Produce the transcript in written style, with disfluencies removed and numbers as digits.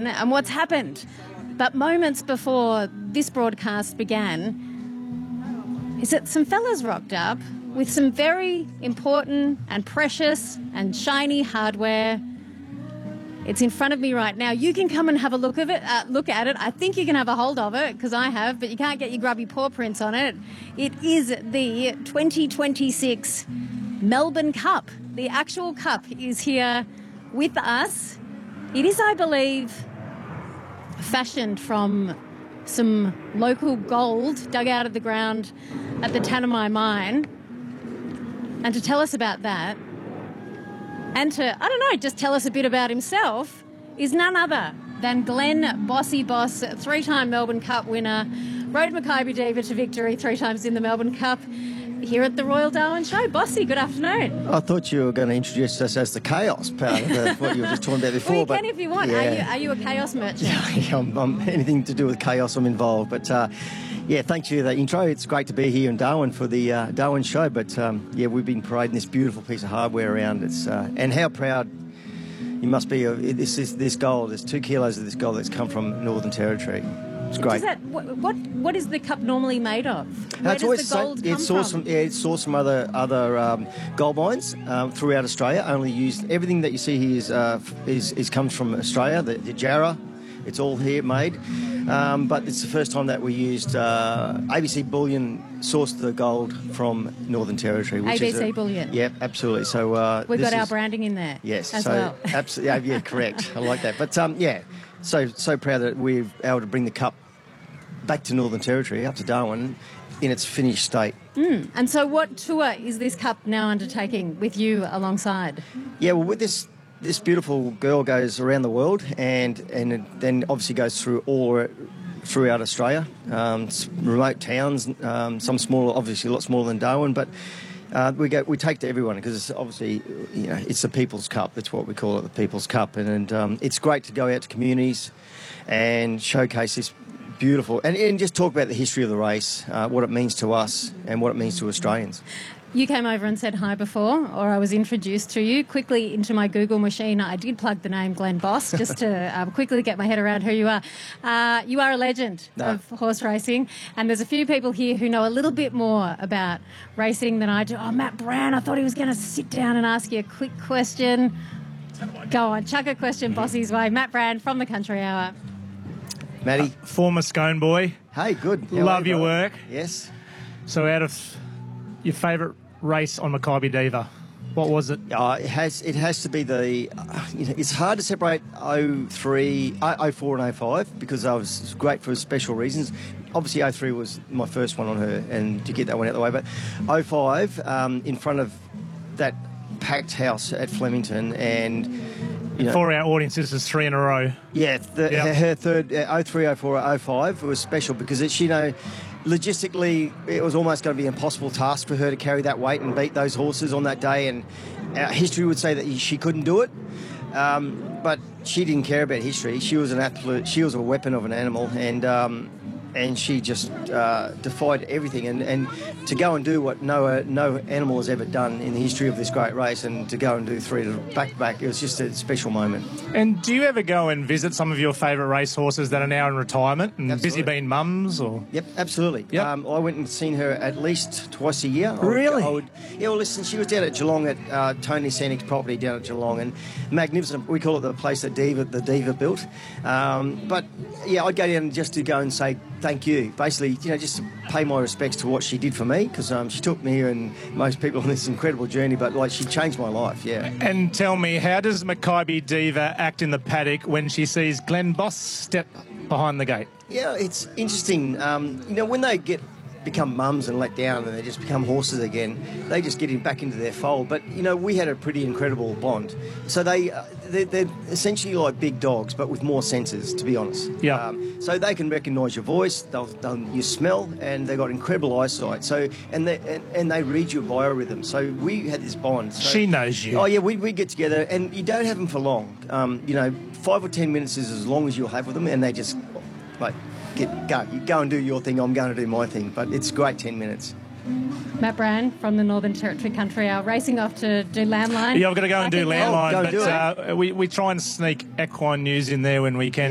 on and what's happened. But moments before this broadcast began, is that some fellas rocked up with some very important and precious and shiny hardware. It's in front of me right now. You can come and have a look at it. I think you can have a hold of it, because I have, but you can't get your grubby paw prints on it. It is the 2026 Melbourne Cup. The actual cup is here with us. It is, I believe, fashioned from some local gold dug out of the ground at the Tanami mine. And to tell us about that, and to, I don't know, just tell us a bit about himself, is none other than Glenn Bossy Boss, three-time Melbourne Cup winner, rode Makybe Diva to victory 3 times in the Melbourne Cup, here at the Royal Darwin Show. Bossy, good afternoon. I thought you were going to introduce us as the chaos part of what you were just talking about before. Well, you can if you want. Yeah. Are you a chaos merchant? Yeah, I'm anything to do with chaos, I'm involved. But yeah, thanks for that intro. It's great to be here in Darwin for the Darwin Show. But yeah, we've been parading this beautiful piece of hardware around. It's and how proud you must be of this gold. There's 2 kilos of this gold that's come from Northern Territory. It's great. What is the cup normally made of? Where does the gold come from? It's sourced from other gold mines throughout Australia. Only used everything that you see here is comes from Australia. The Jarrah, it's all here made. But it's the first time that we used ABC Bullion sourced the gold from Northern Territory. Which ABC Bullion. Yep, absolutely. So we've got our branding in there. Yes, as well. Absolutely. Yeah, correct. I like that. But yeah, so proud that we're able to bring the cup back to Northern Territory, up to Darwin, in its finished state. And so what tour is this cup now undertaking with you alongside? Yeah, well, with this beautiful girl goes around the world and then obviously goes throughout Australia, remote towns, some smaller, obviously a lot smaller than Darwin, but we take to everyone because it's obviously, you know, it's the People's Cup. That's what we call it, the People's Cup, and it's great to go out to communities and showcase this beautiful and just talk about the history of the race, what it means to us and what it means to Australians. You came over and said hi before, or I was introduced to you. Quickly into my Google machine, I did plug the name Glenn Boss just to quickly get my head around who you are. You are a legend of horse racing, and there's a few people here who know a little bit more about racing than I do. Oh, Matt Brand, I thought he was going to sit down and ask you a quick question. Go on, chuck a question Bossy's way. Matt Brand from the Country Hour. Matty. Former Scone boy. Hey, good. Love your work. Yes. So out of your favourite race on Makybe Diva, what was it? It has to be the, it's hard to separate 03, 04 and 05 because it's great for special reasons. Obviously 03 was my first one on her, and to get that one out of the way, but 05 in front of that packed house at Flemington, and for our audience, this is 3 in a row. Yeah, her third 03, 04, 05 was special because it's, logistically, it was almost going to be an impossible task for her to carry that weight and beat those horses on that day, and history would say that she couldn't do it. But she didn't care about history. She was she was a weapon of an animal, and she just defied everything. And to go and do what no animal has ever done in the history of this great race, and to go and do 3 back-to-back, it was just a special moment. And do you ever go and visit some of your favourite racehorses that are now in retirement and Absolutely. busy being mums? Or? Yep, absolutely. Yep. I went and seen her at least twice a year. Really? Well, listen, she was down at Geelong at Tony Sanik's property down at Geelong, and magnificent. We call it the place that the Diva built. But yeah, I'd go down just to go and say thank you. Basically, just to pay my respects to what she did for me, because she took me and most people on this incredible journey, but she changed my life, yeah. And tell me, how does Makybe Diva act in the paddock when she sees Glenn Boss step behind the gate? Yeah, it's interesting. When they become mums and let down and they just become horses again, they just get back into their fold. But, we had a pretty incredible bond. So they're essentially like big dogs, but with more senses, to be honest. Yeah. So they can recognise your voice, they'll use smell, and they've got incredible eyesight. So and they read your biorhythm. So we had this bond. So, she knows you. Oh yeah, we get together, and you don't have them for long. 5 or 10 minutes is as long as you'll have with them, and they just you go and do your thing, I'm going to do my thing. But it's great 10 minutes. Matt Brand from the Northern Territory Country Hour, racing off to do Landline. Yeah, I've got to go and do Landline, but we try and sneak equine news in there when we can.